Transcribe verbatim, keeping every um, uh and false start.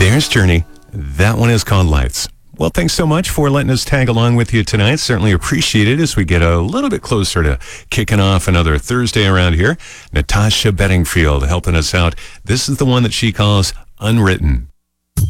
There's Journey. That one is called Lights. Well, thanks so much for letting us tag along with you tonight. Certainly appreciate it as we get a little bit closer to kicking off another Thursday around here. Natasha Bedingfield helping us out. This is the one that she calls Unwritten.